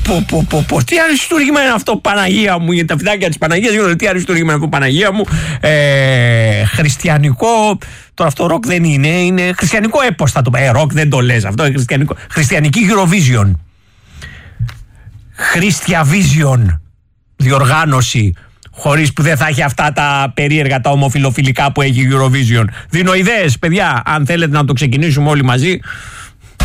Τι αριστούργημα είναι αυτό, Παναγία μου, για τα φιδάκια της Παναγίας, τι αριστούργημα είναι αυτό, Παναγία μου. Χριστιανικό, τώρα αυτό ροκ δεν είναι χριστιανικό έπος θα το πω. Ροκ δεν το λες αυτό, χριστιανική Eurovision. Christiavision διοργάνωση, χωρίς που δεν θα έχει αυτά τα περίεργα, τα ομοφιλοφιλικά που έχει η Eurovision. Δίνω ιδέες, παιδιά, αν θέλετε να το ξεκινήσουμε όλοι μαζί.